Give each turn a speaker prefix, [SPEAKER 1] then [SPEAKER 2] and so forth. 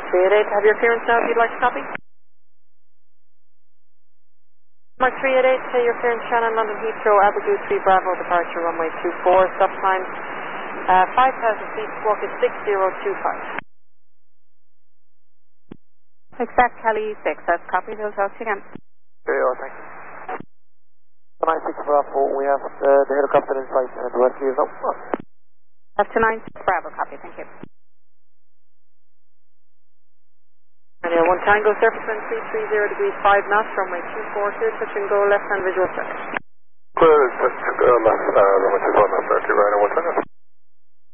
[SPEAKER 1] 388, have your clearance now if you'd like to copy. Mark 388, your clearance Shannon, London Heathrow, Abigail 3 Bravo, departure runway 24, stop time 5,000 feet, squawk is 6025.
[SPEAKER 2] Exact Cali 6, that's copied, we'll talk to you again.
[SPEAKER 3] Very well, thank you. 96 Bravo, we have the helicopter in sight and the rescue is up.
[SPEAKER 2] Left to 96 Bravo, copy, thank you.
[SPEAKER 1] And 1 Tango, surface wind 330 degrees 5 knots, runway 24, clear touch and go, left hand visual check.
[SPEAKER 3] Clear touch and go, left, runway 24, left, right, 1 Tango.